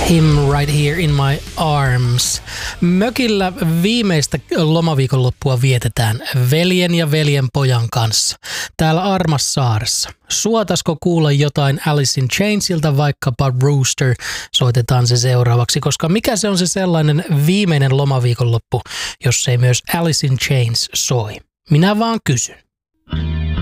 Him Right Here in My Arms. Mökillä viimeistä lomaviikonloppua vietetään veljen ja veljenpojan kanssa. Täällä Armassaaressa. Suotasko kuulla jotain Alice in Chainsilta, vaikkapa Rooster? Soitetaan se seuraavaksi, koska mikä se on se sellainen viimeinen lomaviikonloppu, jos ei myös Alice in Chains soi? Minä vaan kysyn.